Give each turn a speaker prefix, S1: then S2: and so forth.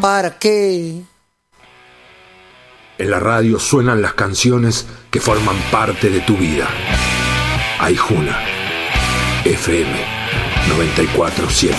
S1: ¿Para qué?
S2: En la radio suenan las canciones que forman parte de tu vida. Aijuna, FM 94.7.